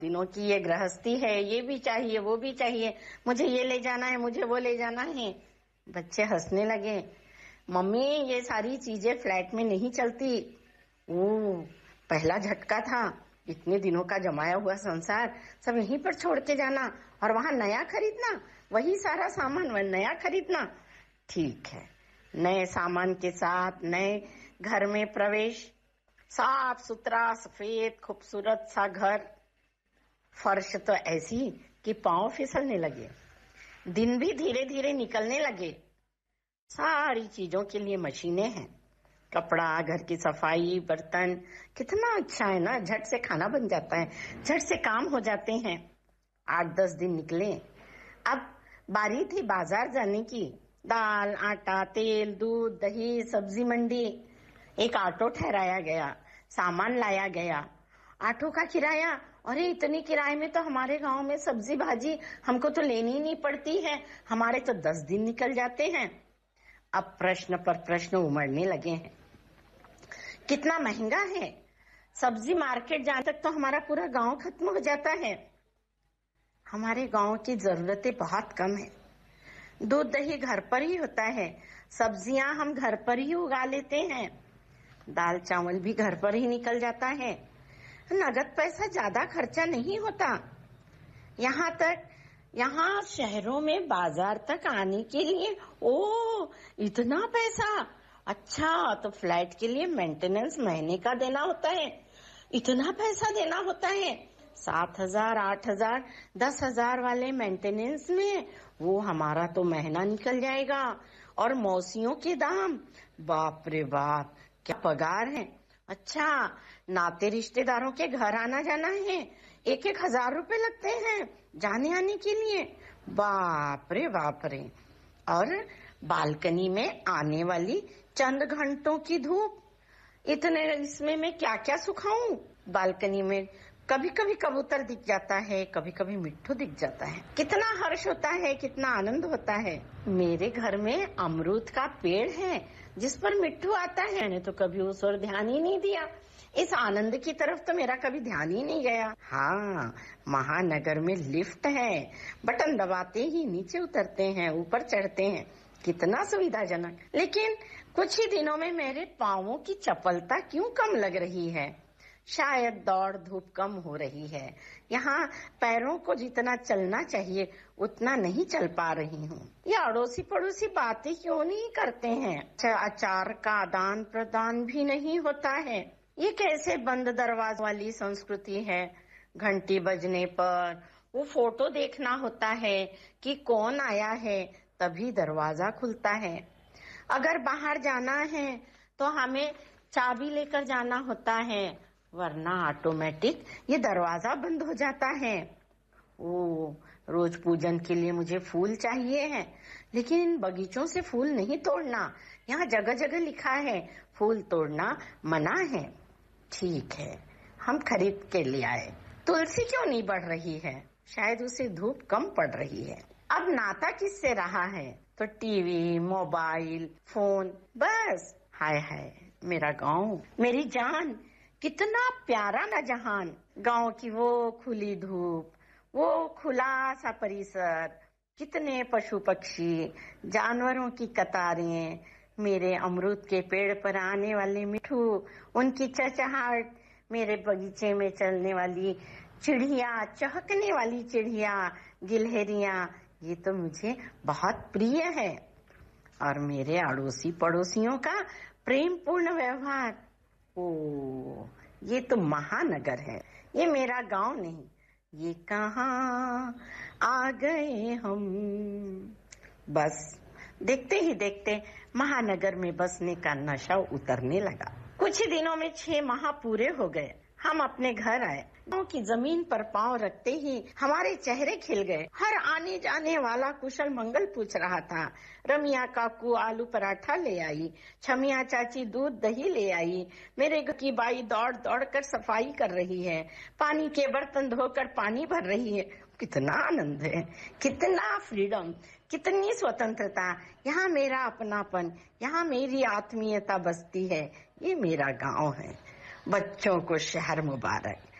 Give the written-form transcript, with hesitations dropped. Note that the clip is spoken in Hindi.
दिनों की ये गृहस्थी है, ये भी चाहिए वो भी चाहिए, मुझे ये ले जाना है, मुझे वो ले जाना है। बच्चे हंसने लगे, मम्मी ये सारी चीजें फ्लैट में नहीं चलती। ओ, पहला झटका था, इतने दिनों का जमाया हुआ संसार सब यहीं पर छोड़ के जाना और वहां नया खरीदना, वही सारा सामान वह नया खरीदना। ठीक है, नए सामान के साथ नए घर में प्रवेश, साफ सुथरा सफेद खूबसूरत सा घर, फर्श तो ऐसी कि पांव फिसलने लगे। दिन भी धीरे धीरे निकलने लगे। सारी चीजों के लिए मशीनें हैं, कपड़ा, घर की सफाई, बर्तन। कितना अच्छा है ना, झट से खाना बन जाता है, झट से काम हो जाते हैं। 8-10 दिन निकले। अब बारी थी बाजार जाने की। दाल, आटा, तेल, दूध, दही, सब्जी मंडी। एक ऑटो ठहराया गया, सामान लाया गया। ऑटो का किराया, अरे इतने किराए में तो हमारे गांव में सब्जी भाजी हमको तो लेनी ही नहीं पड़ती है, हमारे तो 10 दिन निकल जाते हैं। अब प्रश्न पर प्रश्न उमड़ने लगे हैं, कितना महंगा है सब्जी, मार्केट जाने तक तो हमारा पूरा गांव खत्म हो जाता है। हमारे गांव की जरूरतें बहुत कम है, दूध दही घर पर ही होता है, सब्जियां हम घर पर ही उगा लेते हैं, दाल चावल भी घर पर ही निकल जाता है, नगद पैसा ज्यादा खर्चा नहीं होता। यहाँ शहरों में बाजार तक आने के लिए इतना पैसा। अच्छा, तो फ्लैट के लिए मेंटेनेंस महीने का देना होता है, इतना पैसा देना होता है। 7,000, 8,000, 10,000 वाले मेंटेनेंस में वो हमारा तो महीना निकल जाएगा। और मौसियों के दाम, बाप रे बाप, क्या पगार है। अच्छा, नाते रिश्तेदारों के घर आना जाना है, 1,000 रुपए लगते हैं जाने आने के लिए, बाप रे बाप रे। और बालकनी में आने वाली चंद घंटों की धूप, इतने इसमें मैं क्या क्या सुखाऊं। बालकनी में कभी कभी कबूतर दिख जाता है, कभी कभी मिट्ठू दिख जाता है, कितना हर्ष होता है, कितना आनंद होता है। मेरे घर में अमरूद का पेड़ है जिस पर मिट्ठू आता है, मैंने तो कभी उस ओर ध्यान ही नहीं दिया, इस आनंद की तरफ तो मेरा कभी ध्यान ही नहीं गया। हाँ, महानगर में लिफ्ट है, बटन दबाते ही नीचे उतरते हैं, ऊपर चढ़ते हैं, कितना सुविधाजनक। लेकिन कुछ ही दिनों में मेरे पांवों की चपलता क्यों कम लग रही है। शायद दौड़ धूप कम हो रही है, यहाँ पैरों को जितना चलना चाहिए उतना नहीं चल पा रही हूँ। ये अड़ोसी पड़ोसी बातें क्यों नहीं करते हैं। अचार का आदान प्रदान भी नहीं होता है। ये कैसे बंद दरवाजे वाली संस्कृति है। घंटी बजने पर वो फोटो देखना होता है कि कौन आया है, तभी दरवाजा खुलता है। अगर बाहर जाना है तो हमें चाबी लेकर जाना होता है, वरना ऑटोमेटिक ये दरवाजा बंद हो जाता है। रोज पूजन के लिए मुझे फूल चाहिए हैं, लेकिन इन बगीचों से फूल नहीं तोड़ना, यहाँ जगह जगह लिखा है फूल तोड़ना मना है। ठीक है, हम खरीद के ले आए। तुलसी क्यों नहीं बढ़ रही है, शायद उसे धूप कम पड़ रही है। अब नाता किससे रहा है, तो टीवी, मोबाइल, फोन, बस। हाय हाय, मेरा गांव, मेरी जान, कितना प्यारा ना जहान। गांव की वो खुली धूप, वो खुला सा परिसर, कितने पशु पक्षी, जानवरों की कतारें, मेरे अमरूद के पेड़ पर आने वाले मिठू, उनकी चहचहाट, मेरे बगीचे में चलने वाली चिड़िया, चहकने वाली चिड़िया, गिलहरियां, ये तो मुझे बहुत प्रिय है। और मेरे अड़ोसी पड़ोसियों का प्रेम पूर्ण व्यवहार, ये तो महानगर है, ये मेरा गांव नहीं। ये कहाँ आ गए हम। बस देखते ही देखते महानगर में बसने का नशा उतरने लगा। कुछ ही दिनों में 6 माह पूरे हो गए। हम अपने घर आए। गांव की जमीन पर पांव रखते ही हमारे चेहरे खिल गए। हर आने जाने वाला कुशल मंगल पूछ रहा था। रमिया काकू आलू पराठा ले आई, छमिया चाची दूध दही ले आई, मेरे घर की बाई दौड़ दौड़ कर सफाई कर रही है, पानी के बर्तन धोकर पानी भर रही है। कितना आनंद है, कितना फ्रीडम, कितनी स्वतंत्रता। यहाँ मेरा अपनापन, यहाँ मेरी आत्मीयता बसती है। ये मेरा गांव है। बच्चों को शहर मुबारक।